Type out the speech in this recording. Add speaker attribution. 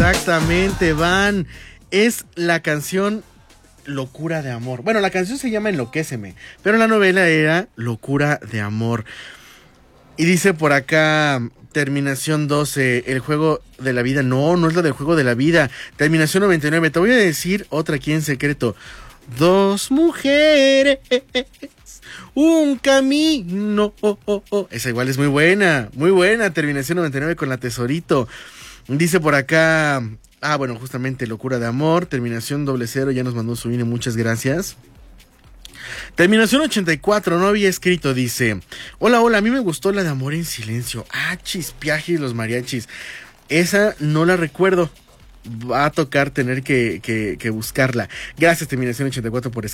Speaker 1: Exactamente, Van. Es la canción Locura de Amor. Bueno, la canción se llama Enloquéceme, pero la novela era Locura de Amor. Y dice por acá, terminación 12, el juego de la vida. No, no es la del juego de la vida. Terminación 99, te voy a decir otra aquí en secreto. Dos mujeres, un camino. Esa igual es muy buena, muy buena. Terminación 99 con la Tesorito. Dice por acá, bueno, justamente Locura de Amor. Terminación 00 ya nos mandó su INE, muchas gracias. Terminación 84, no había escrito, dice: hola, a mí me gustó la de Amor en Silencio. Chispiaje y los mariachis. Esa no la recuerdo. Va a tocar tener que buscarla. Gracias, Terminación 84, por